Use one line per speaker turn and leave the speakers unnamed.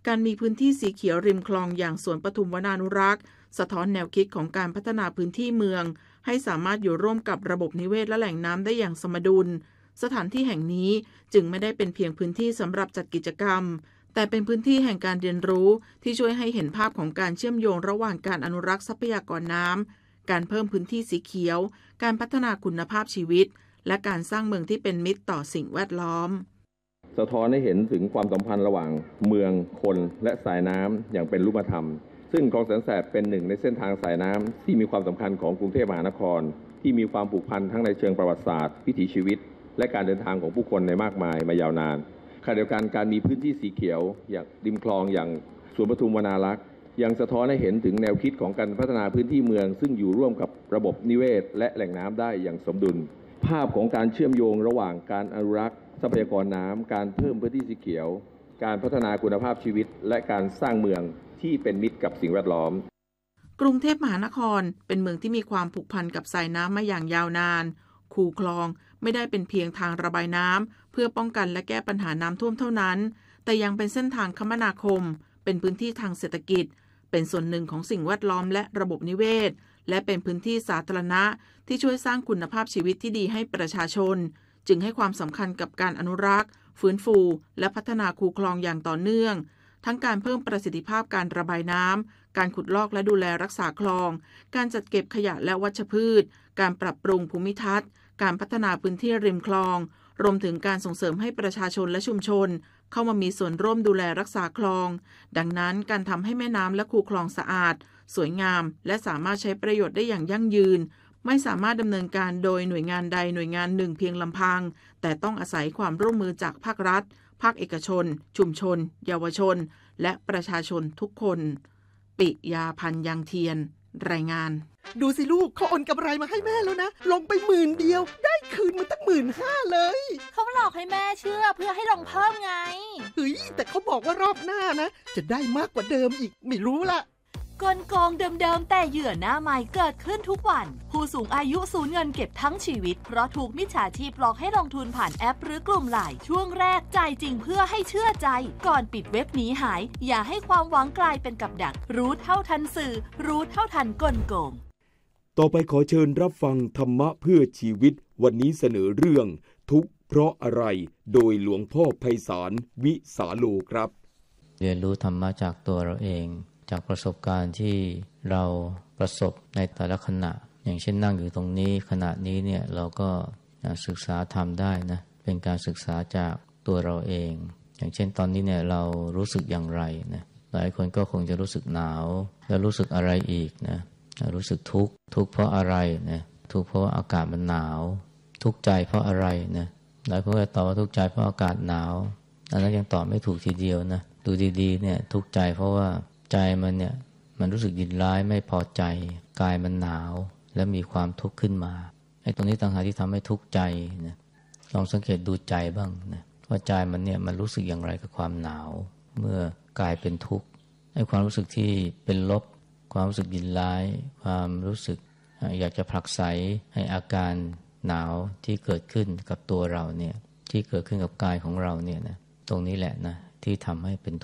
การมีพื้นที่สีเขียวริมคลองอย่างสวนปทุมวนานุรักษ์สะท้อนแนวคิดของการพัฒนาพื้นที่เมืองให้สามารถอยู่ร่วมกับระบบนิเวศและแหล่งน้ำได้อย่างสมดุลสถานที่แห่งนี้จึงไม่ได้เป็นเพียงพื้นที่สำหรับจัดกิจกรรมแต่เป็นพื้นที่แห่งการเรียนรู้ที่ช่วยให้เห็นภาพของการเชื่อมโยงระหว่างการอนุรักษ์ทรัพยากรน้ำการเพิ่มพื้นที่สีเขียวการพัฒนาคุณภาพชีวิตและการสร้างเมืองที่เป็นมิตรต่อสิ่งแวดล้อม
สะท้อนให้เห็นถึงความสัมพันธ์ระหว่างเมืองคนและสายน้ำอย่างเป็นรูปธรรมซึ่งคลองแสนแสบเป็นหนึ่งในเส้นทางสายน้ำที่มีความสำคัญของกรุงเทพมหานครที่มีความผูกพันทั้งในเชิงประวัติศาสตร์วิถีชีวิตและการเดินทางของผู้คนในมากมายมายาวนานขณะเดียวกันการมีพื้นที่สีเขียวอย่างริมคลองอย่างสวนปทุมวนารักษ์ยังสะท้อนให้เห็นถึงแนวคิดของการพัฒนาพื้นที่เมืองซึ่งอยู่ร่วมกับระบบนิเวศและแหล่งน้ำได้อย่างสมดุลภาพของการเชื่อมโยงระหว่างการอนุรักษ์ทรัพยากรน้ำการเพิ่มพื้นที่สีเขียวการพัฒนาคุณภาพชีวิตและการสร้างเมืองที่เป็นมิตรกับสิ่งแวดล้อม
กรุงเทพมหานครเป็นเมืองที่มีความผูกพันกับสายน้ำมาอย่างยาวนานคูคลองไม่ได้เป็นเพียงทางระบายน้ำเพื่อป้องกันและแก้ปัญหาน้ำท่วมเท่านั้นแต่ยังเป็นเส้นทางคมนาคมเป็นพื้นที่ทางเศรษฐกิจเป็นส่วนหนึ่งของสิ่งแวดล้อมและระบบนิเวศและเป็นพื้นที่สาธารณะที่ช่วยสร้างคุณภาพชีวิตที่ดีให้ประชาชนจึงให้ความสำคัญกับการอนุรักษ์ฟื้นฟูและพัฒนาคูคลองอย่างต่อเนื่องทั้งการเพิ่มประสิทธิภาพการระบายน้ำการขุดลอกและดูแลรักษาคลองการจัดเก็บขยะและวัชพืชการปรับปรุงภูมิทัศน์การพัฒนาพื้นที่ริมคลองรวมถึงการส่งเสริมให้ประชาชนและชุมชนเข้ามามีส่วนร่วมดูแลรักษาคลองดังนั้นการทำให้แม่น้ำและคูคลองสะอาดสวยงามและสามารถใช้ประโยชน์ได้อย่างยั่งยืนไม่สามารถดำเนินการโดยหน่วยงานใดหน่วยงานหนึ่งเพียงลำพังแต่ต้องอาศัยความร่วมมือจากภาครัฐภาคเอกชนชุมชนเยาวชนและประชาชนทุกคนปิยาพันธ์ยังเทียนรายงาน
ดูสิลูกเขาโอนกำไรมาให้แม่แล้วนะลงไป10,000เดียวได้คืนมาตั้ง15,000เลย
เขาหลอกให้แม่เชื่อเพื่อให้ลงเพิ่มไง
เฮ้ยแต่เขาบอกว่ารอบหน้านะจะได้มากกว่าเดิมอีกไม่รู้ละ
กลโกงเดิมๆแต่เหยื่อหน้าใหม่เกิดขึ้นทุกวันผู้สูงอายุสูญเงินเก็บทั้งชีวิตเพราะถูกมิจฉาชีพหลอกให้ลงทุนผ่านแอปหรือกลุ่มไลน์ช่วงแรกจ่ายจริงเพื่อให้เชื่อใจก่อนปิดเว็บหนีหายอย่าให้ความหวังกลายเป็นกับดักรู้เท่าทันสื่อรู้เท่าทันกลโกง
ต่อไปขอเชิญรับฟังธรรมะเพื่อชีวิตวันนี้เสนอเรื่องทุกข์เพราะอะไรโดยหลวงพ่อไพศาลวิสาโลครับ
เรียนรู้ธรรมะจากตัวเราเองจากประสบการณ์ที่เราประสบในแต่ละขณะอย่างเช่นนั่งอยู่ตรงนี้ขณะนี้เนี่ยเราก็ศึกษาธรรมได้นะเป็นการศึกษาจากตัวเราเองอย่างเช่นตอนนี้เนี่ยเรารู้สึกอย่างไรนะหลายคนก็คงจะรู้สึกหนาวแล้วรู้สึกอะไรอีกนะรู้สึกทุกข์เพราะอะไรนะทุกข์เพราะว่าอากาศมันหนาวทุกข์ใจเพราะอะไรนะหลายคนก็ตอบว่าทุกข์ใจเพราะอากาศหนาวอันนั้นยังตอบไม่ถูกทีเดียวนะดูดีๆเนี่ยทุกข์ใจเพราะว่าใจมันรู้สึกยินร้ายไม่พอใจกายมันหนาวและมีความทุกข์ขึ้นมาไอ้ตรงนี้ต่างหากที่ทำให้ทุกข์ใจนะลองสังเกตดูใจบ้างนะว่าใจมันรู้สึกอย่างไรกับความหนาวเมื่อกายเป็นทุกข์ไอ้ความรู้สึกที่เป็นลบความรู้สึกยินร้ายความรู้สึกอยากจะผลักไสให้อาการหนาวที่เกิดขึ้นกับตัวเราเนี่ยที่เกิดขึ้นกับกายของเราเนี่ยนะตรงนี้แหละนะที่ทำให้เป็น